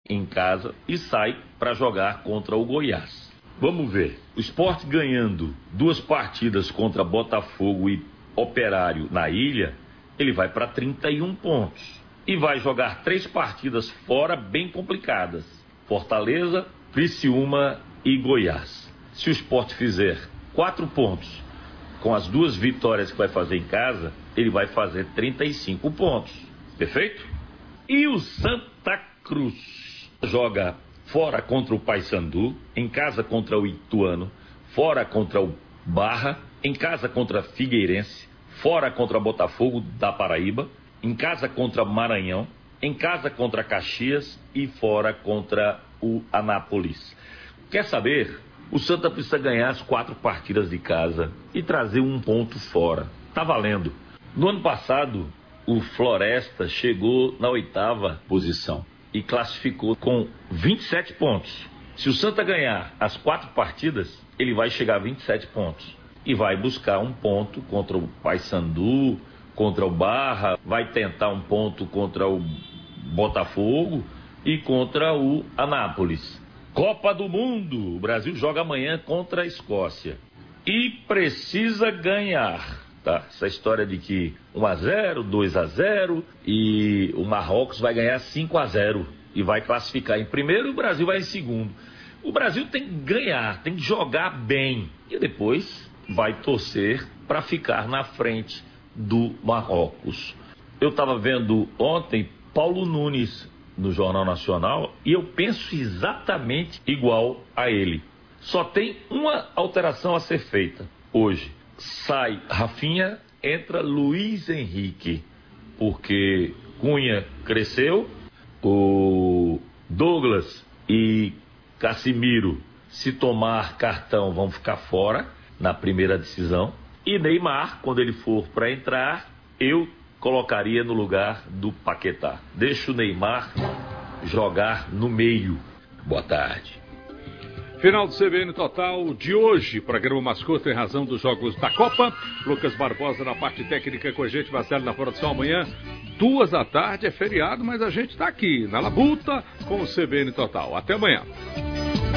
em casa e sai para jogar contra o Goiás. Vamos ver. O Sport ganhando 2 partidas contra Botafogo e Operário na Ilha, ele vai para 31 pontos. E vai jogar 3 partidas fora bem complicadas. Fortaleza, Criciúma e Goiás. Se o Sport fizer 4 pontos com as 2 vitórias que vai fazer em casa, ele vai fazer 35 pontos. Perfeito? E o Santa Cruz joga fora contra o Paysandu, em casa contra o Ituano, fora contra o Barra, em casa contra Figueirense, fora contra Botafogo da Paraíba, em casa contra Maranhão, em casa contra Caxias e fora contra o Anápolis. Quer saber? O Santa precisa ganhar as 4 partidas de casa e trazer 1 ponto fora. Tá valendo. No ano passado, o Floresta chegou na 8ª posição e classificou com 27 pontos. Se o Santa ganhar as 4 partidas, ele vai chegar a 27 pontos. E vai buscar 1 ponto contra o Paysandu, contra o Barra, vai tentar 1 ponto contra o Botafogo e contra o Anápolis. Copa do Mundo, o Brasil joga amanhã contra a Escócia. E precisa ganhar. Tá? Essa história de que 1-0, 2-0 e o Marrocos vai ganhar 5-0 e vai classificar em primeiro e o Brasil vai em segundo. O Brasil tem que ganhar, tem que jogar bem e depois vai torcer para ficar na frente do Marrocos. Eu estava vendo ontem Paulo Nunes no Jornal Nacional e eu penso exatamente igual a ele. Só tem uma alteração a ser feita hoje. Sai Rafinha, entra Luiz Henrique, porque Cunha cresceu, o Douglas e Casimiro, se tomar cartão, vão ficar fora na primeira decisão. E Neymar, quando ele for para entrar, eu colocaria no lugar do Paquetá. Deixa o Neymar jogar no meio. Boa tarde. Final do CBN Total de hoje, programa mais curto em razão dos jogos da Copa. Lucas Barbosa na parte técnica com a gente, Marcelo na produção. Amanhã, 14h é feriado, mas a gente está aqui na labuta com o CBN Total. Até amanhã.